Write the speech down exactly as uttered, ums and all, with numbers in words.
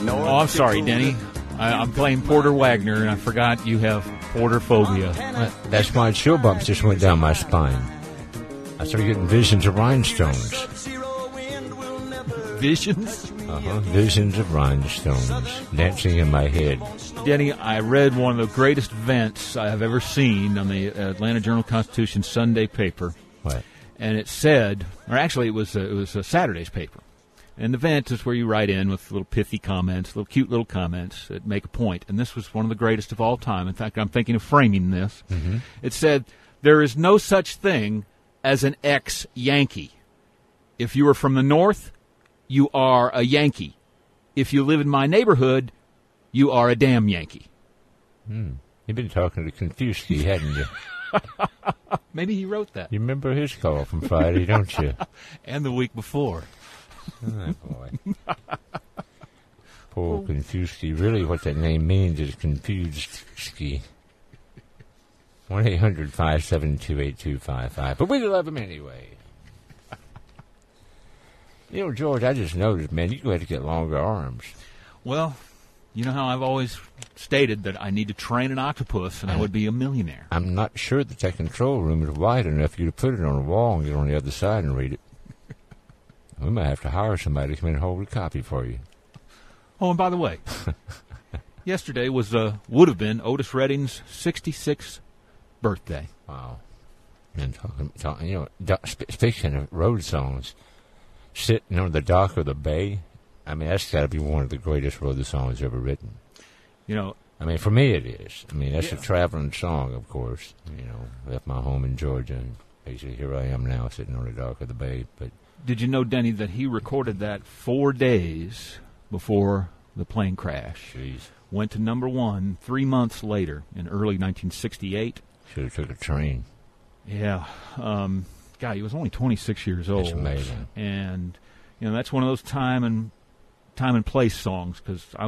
Oh, I'm sorry, Denny. I, I'm playing Porter Wagner, and I forgot you have porter phobia. That's why chill bumps just went down my spine. I started getting visions of rhinestones. Visions? Uh-huh. Visions of rhinestones dancing in my head. Denny, I read one of the greatest events I have ever seen on the Atlanta Journal-Constitution Sunday paper. What? And it said, or actually it was a, it was a Saturday's paper. And the event is where you write in with little pithy comments, little cute little comments that make a point. And this was one of the greatest of all time. In fact, I'm thinking of framing this. Mm-hmm. It said, there is no such thing as an ex-Yankee. If you are from the North, you are a Yankee. If you live in my neighborhood, you are a damn Yankee. Hmm. You've been talking to Konfuski, hadn't you? Maybe he wrote that. You remember his call from Friday, don't you? And the week before. Oh, boy. Poor Konfuski. Really what that name means is confused ski. one eight hundred five seven two eight two five five. But we love him anyway. You know, George, I just noticed, man, you're going to have to get longer arms. Well, you know how I've always stated that I need to train an octopus and I would be a millionaire. I'm not sure that that control room is wide enough for you to put it on a wall and get on the other side and read it. We might have to hire somebody to come in and hold a copy for you. Oh, and by the way, yesterday was, uh, would have been Otis Redding's sixty-sixth birthday. Wow. And talking, talking you know, do, speaking of road songs, Sitting on the Dock of the Bay, I mean, that's got to be one of the greatest road songs ever written. You know, I mean, for me it is. I mean, that's yeah. a traveling song, of course. You know, left my home in Georgia, and basically here I am now sitting on the dock of the bay. But did you know, Denny, that he recorded that four days before the plane crash? Jeez. Went to number one three months later in early nineteen sixty-eight. Should have took a train. Yeah. Um, God, he was only twenty-six years old. That's amazing. And, you know, that's one of those time and time and place songs, because I